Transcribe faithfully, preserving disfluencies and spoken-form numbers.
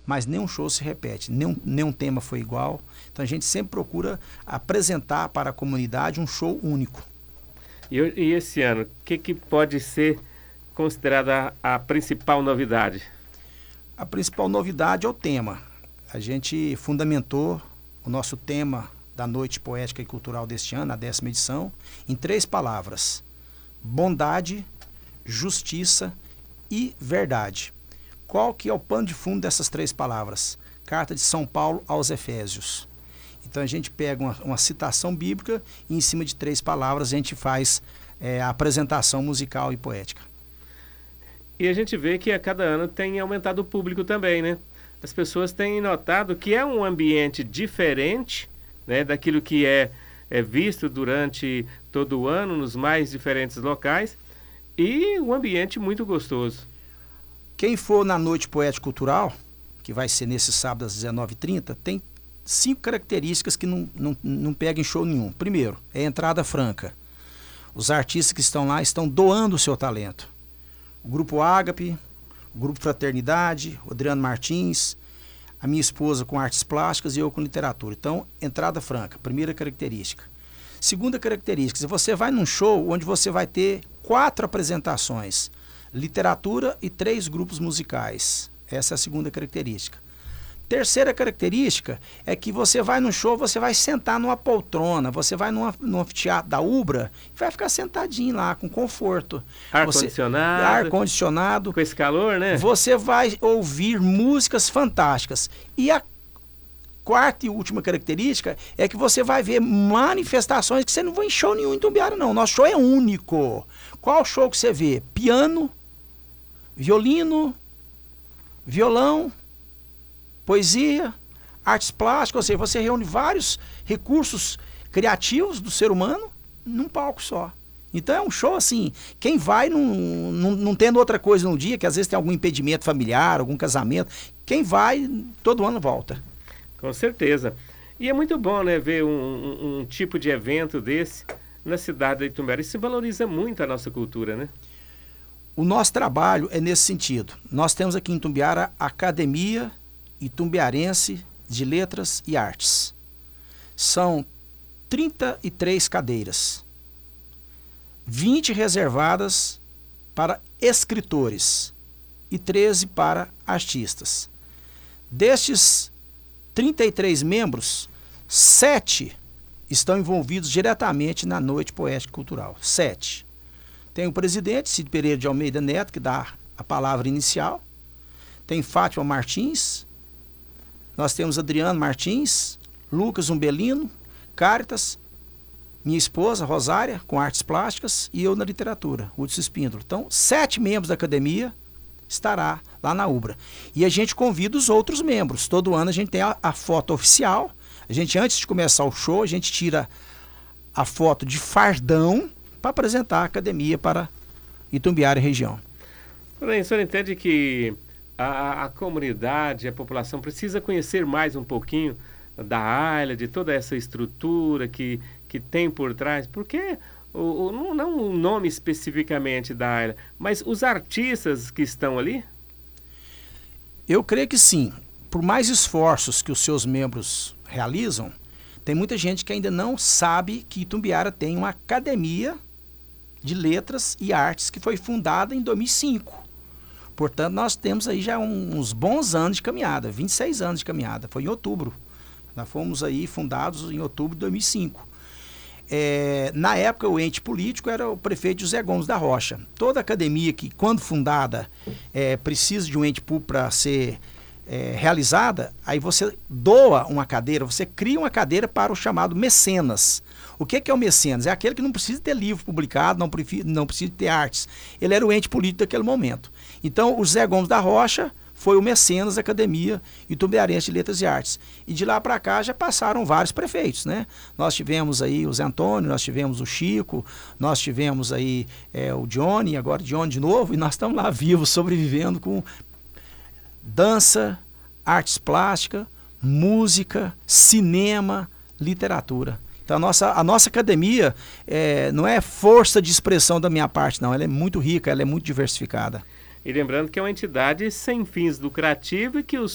mas nenhum show se repete, nenhum, nenhum tema foi igual. Então a gente sempre procura apresentar para a comunidade um show único. E, e esse ano, o que, que pode ser considerada a, a principal novidade? A principal novidade é o tema. A gente fundamentou o nosso tema da Noite Poética e Cultural deste ano, a décima edição, em três palavras: bondade, justiça e verdade. Qual que é o pano de fundo dessas três palavras? Carta de São Paulo aos Efésios. Então a gente pega uma, uma citação bíblica e em cima de três palavras a gente faz é, a apresentação musical e poética. E a gente vê que a cada ano tem aumentado o público também, né? As pessoas têm notado que é um ambiente diferente, né, daquilo que é, é visto durante todo o ano nos mais diferentes locais, e um ambiente muito gostoso. Quem for na Noite Poética Cultural, que vai ser nesse sábado às dezenove e trinta, tem cinco características que não, não, não pegam em show nenhum. Primeiro, é entrada franca. Os artistas que estão lá estão doando o seu talento. O Grupo Ágape, o Grupo Fraternidade, o Adriano Martins, a minha esposa com artes plásticas e eu com literatura. Então, entrada franca, primeira característica. Segunda característica, você vai num show onde você vai ter quatro apresentações, literatura e três grupos musicais. Essa é a segunda característica. Terceira característica é que você vai no show, você vai sentar numa poltrona, você vai numa, num anfiteatro da Ubra e vai ficar sentadinho lá, com conforto. Ar-condicionado. Ar-condicionado. Com esse calor, né? Você vai ouvir músicas fantásticas. E a quarta e última característica é que você vai ver manifestações que você não vai em show nenhum em Itumbiara, não. Nosso show é único. Qual show que você vê? Piano, violino, violão, poesia, artes plásticas, ou seja, você reúne vários recursos criativos do ser humano num palco só. Então é um show assim, quem vai não, não, não tendo outra coisa no dia, que às vezes tem algum impedimento familiar, algum casamento, quem vai todo ano volta. Com certeza. E é muito bom, né, ver um, um, um tipo de evento desse na cidade de Itumbiara. Isso valoriza muito a nossa cultura, né? O nosso trabalho é nesse sentido. Nós temos aqui em Itumbiara a Academia Itumbiarense de Letras e Artes. São trinta e três cadeiras, vinte reservadas para escritores e treze para artistas. Destes trinta e três membros, sete estão envolvidos diretamente na Noite Poética e Cultural. Sete. Tem o presidente, Cid Pereira de Almeida Neto, que dá a palavra inicial. Tem Fátima Martins. Nós temos Adriano Martins, Lucas Umbelino, Cáritas, minha esposa, Rosária, com artes plásticas, e eu na literatura, Hudson Espíndola. Então, sete membros da academia estará lá na Ubra. E a gente convida os outros membros. Todo ano a gente tem a, a foto oficial. A gente, antes de começar o show, a gente tira a foto de fardão para apresentar a academia para Itumbiara e região. Porém, o senhor entende que a, a comunidade, a população precisa conhecer mais um pouquinho da AILA, de toda essa estrutura que, que tem por trás, porque o, o, não, não o nome especificamente da AILA, mas os artistas que estão ali? Eu creio que sim. Por mais esforços que os seus membros realizam, tem muita gente que ainda não sabe que Itumbiara tem uma academia de letras e artes que foi fundada em dois mil e cinco. Portanto, nós temos aí já uns bons anos de caminhada, vinte e seis anos de caminhada. Foi em outubro. Nós fomos aí fundados em outubro de dois mil e cinco. É, na época, o ente político era o prefeito José Gomes da Rocha. Toda academia que, quando fundada, é, precisa de um ente público para ser é, realizada, aí você doa uma cadeira, você cria uma cadeira para o chamado mecenas. O que, que é o mecenas? É aquele que não precisa ter livro publicado, não, não precisa ter artes. Ele era o ente político daquele momento. Então, o José Gomes da Rocha foi o mecenas da Academia Itumbiarense de Letras e Artes. E de lá para cá já passaram vários prefeitos, né? Nós tivemos aí o Zé Antônio, nós tivemos o Chico, nós tivemos aí é, o Johnny, agora o Johnny de novo, e nós estamos lá vivos, sobrevivendo com dança, artes plásticas, música, cinema, literatura. Então a nossa, a nossa academia é, não é força de expressão da minha parte, não. Ela é muito rica, ela é muito diversificada. E lembrando que é uma entidade sem fins lucrativos e que os